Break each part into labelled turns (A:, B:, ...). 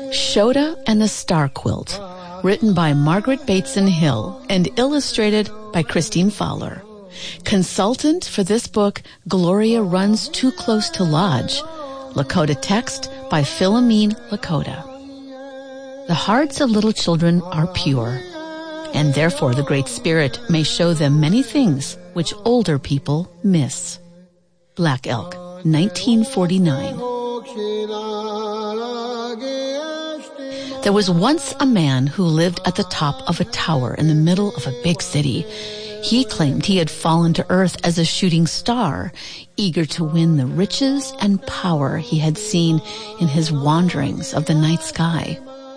A: Shota and the Star Quilt, written by Margaret Bateson Hill and illustrated by Christine Fowler. Consultant for this book, Gloria Runs Too Close to Lodge. Lakota text by Philomene Lakota. The hearts of little children are pure, and therefore the Great Spirit may show them many things which older people miss. Black Elk, 1949. There was once a man who lived at the top of a tower in the middle of a big city. He claimed he had fallen to earth as a shooting star, eager to win the riches and power he had seen in his wanderings of the night sky.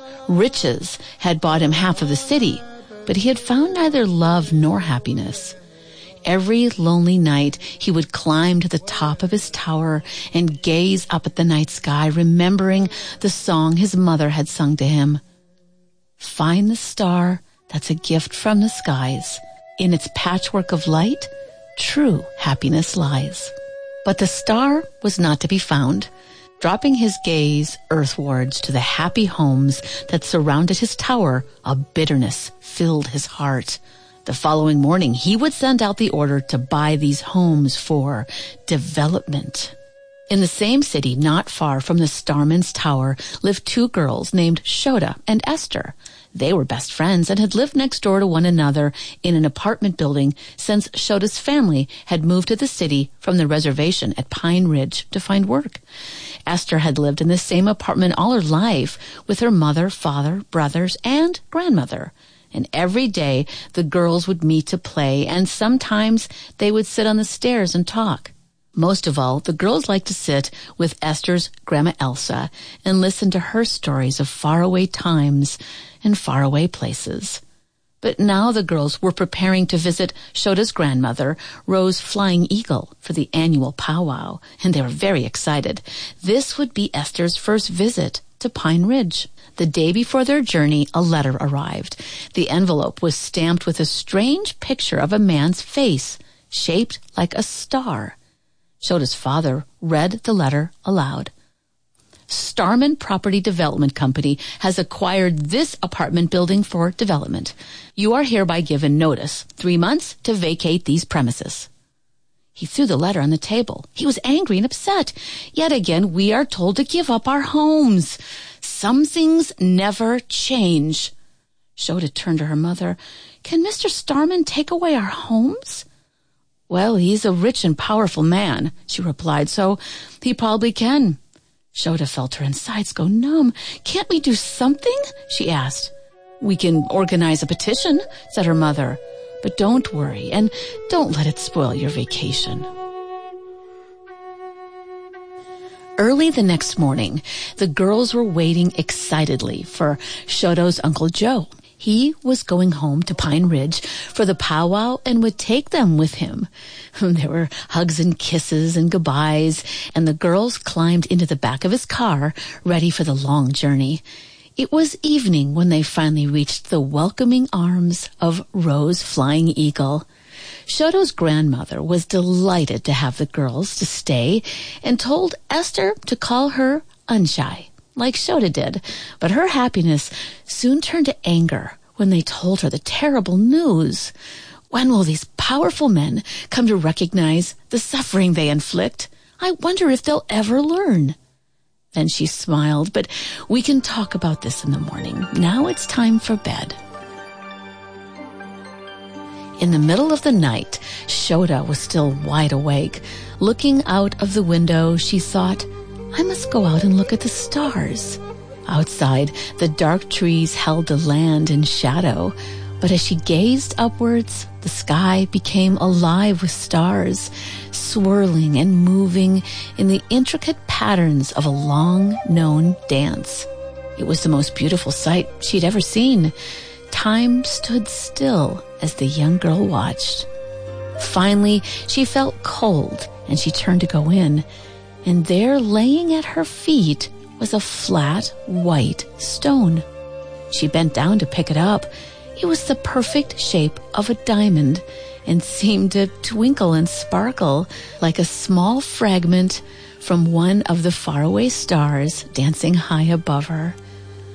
A: Riches had bought him half of the city, but he had found neither love nor happiness. Every lonely night he would climb to the top of his tower and gaze up at the night sky, remembering the song his mother had sung to him. Find the star that's a gift from the skies. In its patchwork of light, true happiness lies. But the star was not to be found. Dropping his gaze earthwards to the happy homes that surrounded his tower, a bitterness filled his heart. The following morning, he would send out the order to buy these homes for development. In the same city, not far from the Starman's Tower, lived two girls named Shota and Esther. They were best friends and had lived next door to one another in an apartment building since Shota's family had moved to the city from the reservation at Pine Ridge to find work. Esther had lived in the same apartment all her life with her mother, father, brothers, and grandmother. And every day the girls would meet to play, and sometimes they would sit on the stairs and talk. Most of all, the girls liked to sit with Esther's Grandma Elsa and listen to her stories of faraway times and faraway places. But now the girls were preparing to visit Shota's grandmother, Rose Flying Eagle, for the annual powwow, and they were very excited. This would be Esther's first visit to Pine Ridge. The day before their journey, a letter arrived. The envelope was stamped with a strange picture of a man's face, shaped like a star. Shota's father read the letter aloud. Starman Property Development Company has acquired this apartment building for development. You are hereby given notice, 3 months, to vacate these premises. He threw the letter on the table. He was angry and upset. Yet again, we are told to give up our homes. Some things never change. Shota turned to her mother. Can Mr. Starman take away our homes? Well, he's a rich and powerful man, she replied, so he probably can. Shota felt her insides go numb. Can't we do something? She asked. We can organize a petition, said her mother. But don't worry, and don't let it spoil your vacation. Early the next morning, the girls were waiting excitedly for Shoto's Uncle Joe. He was going home to Pine Ridge for the powwow and would take them with him. There were hugs and kisses and goodbyes, and the girls climbed into the back of his car, ready for the long journey. It was evening when they finally reached the welcoming arms of Rose Flying Eagle. Shoto's grandmother was delighted to have the girls to stay and told Esther to call her Unshy, like Shota did, but her happiness soon turned to anger when they told her the terrible news. When will these powerful men come to recognize the suffering they inflict? I wonder if they'll ever learn. Then she smiled, but we can talk about this in the morning. Now it's time for bed. In the middle of the night, Shota was still wide awake. Looking out of the window, she thought, I must go out and look at the stars. Outside, the dark trees held the land in shadow, but as she gazed upwards, the sky became alive with stars, swirling and moving in the intricate patterns of a long-known dance. It was the most beautiful sight she'd ever seen. Time stood still as the young girl watched. Finally, she felt cold, and she turned to go in. And there, laying at her feet, was a flat, white stone. She bent down to pick it up. It was the perfect shape of a diamond and seemed to twinkle and sparkle like a small fragment from one of the faraway stars dancing high above her.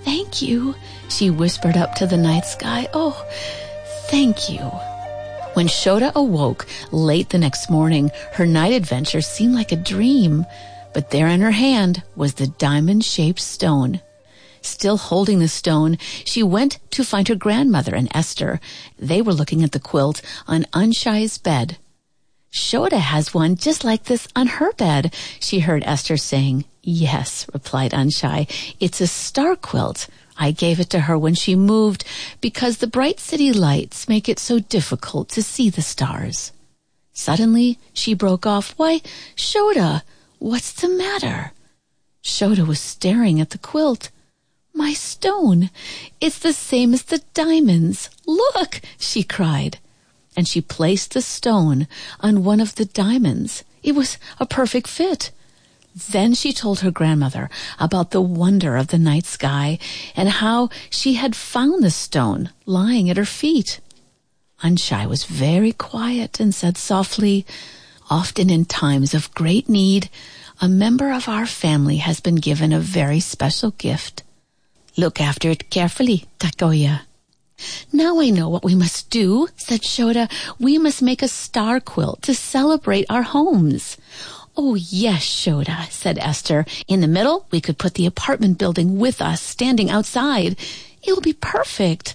A: Thank you, she whispered up to the night sky. Oh, thank you. When Shota awoke late the next morning, her night adventure seemed like a dream. But there in her hand was the diamond-shaped stone. Still holding the stone, she went to find her grandmother and Esther. They were looking at the quilt on Anshai's bed. Shota has one just like this on her bed, she heard Esther saying. Yes, replied Anshai, it's a star quilt. I gave it to her when she moved because the bright city lights make it so difficult to see the stars. Suddenly, she broke off. Why, Shota, what's the matter? Shota was staring at the quilt. My stone. It's the same as the diamonds. Look, she cried. And she placed the stone on one of the diamonds. It was a perfect fit. Then she told her grandmother about the wonder of the night sky and how she had found the stone lying at her feet. Anshai was very quiet and said softly, often in times of great need, a member of our family has been given a very special gift. Look after it carefully, Takoya. Now I know what we must do, said Shota. We must make a star quilt to celebrate our homes. Oh, yes, Shota, said Esther. In the middle, we could put the apartment building with us standing outside. It'll be perfect.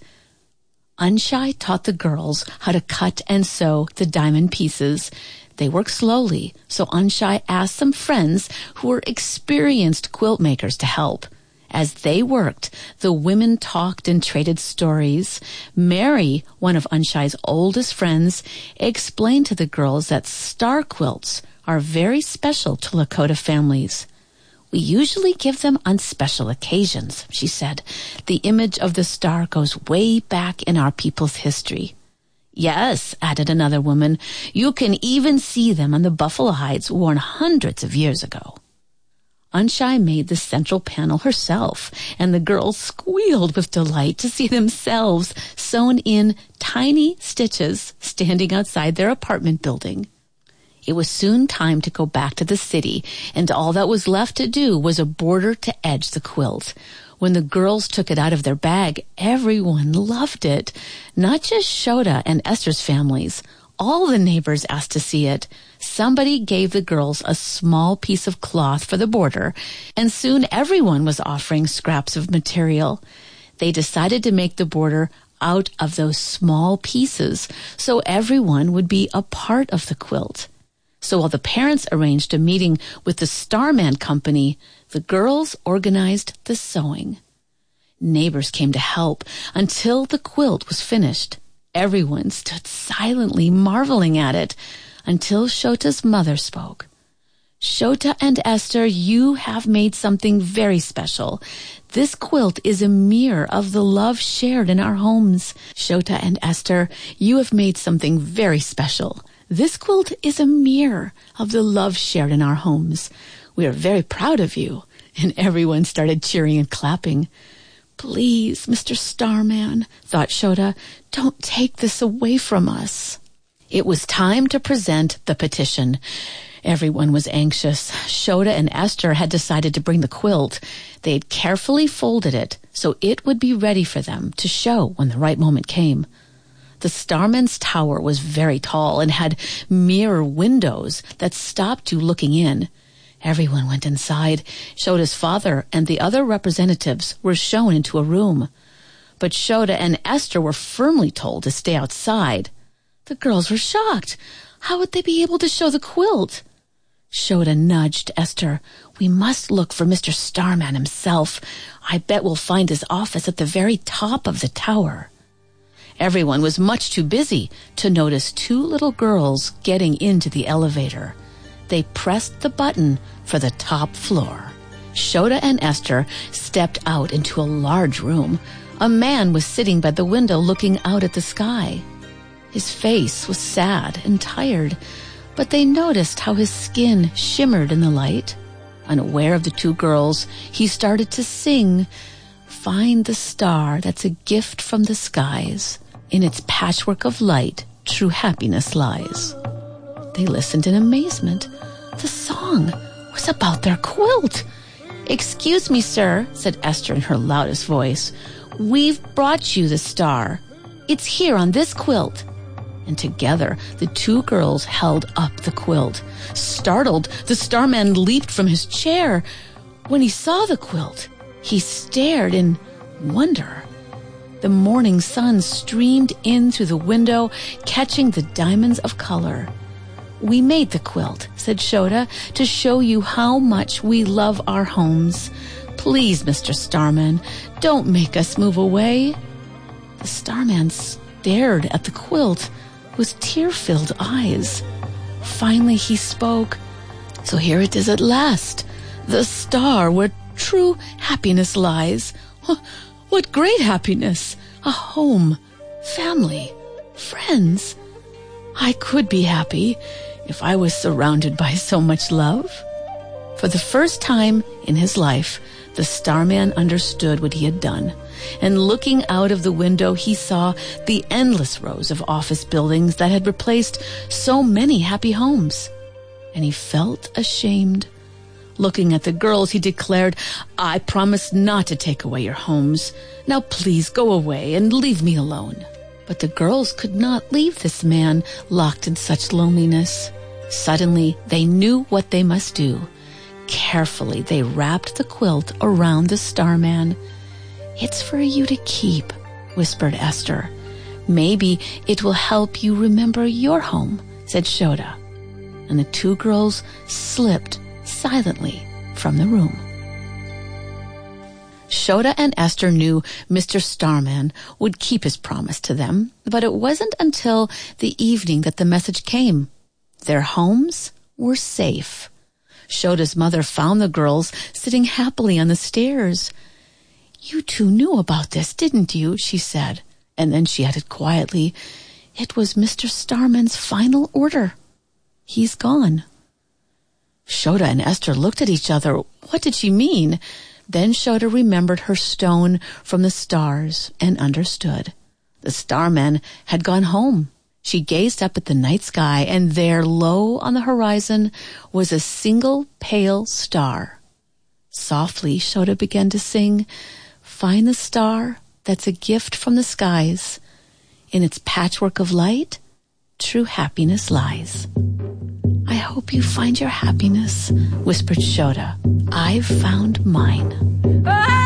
A: Anshai taught the girls how to cut and sew the diamond pieces. They worked slowly, so Anshai asked some friends who were experienced quilt makers to help. As they worked, the women talked and traded stories. Mary, one of Anshai's oldest friends, explained to the girls that star quilts are very special to Lakota families. We usually give them on special occasions, she said. The image of the star goes way back in our people's history. Yes, added another woman, you can even see them on the buffalo hides worn hundreds of years ago. Anshai made the central panel herself, and the girls squealed with delight to see themselves sewn in tiny stitches standing outside their apartment building. It was soon time to go back to the city, and all that was left to do was a border to edge the quilt. When the girls took it out of their bag, everyone loved it. Not just Shota and Esther's families. All the neighbors asked to see it. Somebody gave the girls a small piece of cloth for the border, and soon everyone was offering scraps of material. They decided to make the border out of those small pieces, so everyone would be a part of the quilt. So while the parents arranged a meeting with the Starman Company, the girls organized the sewing. Neighbors came to help until the quilt was finished. Everyone stood silently marveling at it until Shota's mother spoke. Shota and Esther, you have made something very special. This quilt is a mirror of the love shared in our homes. Shota and Esther, you have made something very special. This quilt is a mirror of the love shared in our homes. We are very proud of you. And everyone started cheering and clapping. Please, Mr. Starman, thought Shota, don't take this away from us. It was time to present the petition. Everyone was anxious. Shota and Esther had decided to bring the quilt. They had carefully folded it so it would be ready for them to show when the right moment came. The Starman's tower was very tall and had mirror windows that stopped you looking in. Everyone went inside. Shota's father and the other representatives were shown into a room. But Shota and Esther were firmly told to stay outside. The girls were shocked. How would they be able to show the quilt? Shota nudged Esther. We must look for Mr. Starman himself. I bet we'll find his office at the very top of the tower. Everyone was much too busy to notice two little girls getting into the elevator. They pressed the button for the top floor. Shota and Esther stepped out into a large room. A man was sitting by the window looking out at the sky. His face was sad and tired, but they noticed how his skin shimmered in the light. Unaware of the two girls, he started to sing, "Find the star that's a gift from the skies. In its patchwork of light, true happiness lies." They listened in amazement. The song was about their quilt. "Excuse me, sir," said Esther in her loudest voice. "We've brought you the star. It's here on this quilt." And together, the two girls held up the quilt. Startled, the starman leaped from his chair. When he saw the quilt, he stared in wonder. The morning sun streamed in through the window, catching the diamonds of color. "We made the quilt," said Shota, "to show you how much we love our homes. Please, Mr. Starman, don't make us move away." The starman stared at the quilt with tear-filled eyes. Finally he spoke. "So here it is at last, the star where true happiness lies. What great happiness! A home, family, friends. I could be happy if I was surrounded by so much love." For the first time in his life, the starman understood what he had done. And looking out of the window, he saw the endless rows of office buildings that had replaced so many happy homes. And he felt ashamed. Looking at the girls, he declared, "I promise not to take away your homes. Now please go away and leave me alone." But the girls could not leave this man locked in such loneliness. Suddenly, they knew what they must do. Carefully, they wrapped the quilt around the starman. "It's for you to keep," whispered Esther. "Maybe it will help you remember your home," said Shota. And the two girls slipped silently from the room. Shota and Esther knew Mr. Starman would keep his promise to them, but it wasn't until the evening that the message came. Their homes were safe. Shota's mother found the girls sitting happily on the stairs. "You two knew about this, didn't you?" she said. And then she added quietly, "It was Mr. Starman's final order. He's gone." Shota and Esther looked at each other. What did she mean? Then Shota remembered her stone from the stars and understood. The starman had gone home. She gazed up at the night sky, and there, low on the horizon, was a single pale star. Softly, Shota began to sing, "Find the star that's a gift from the skies. In its patchwork of light, true happiness lies." "I hope you find your happiness," whispered Shota. "I've found mine."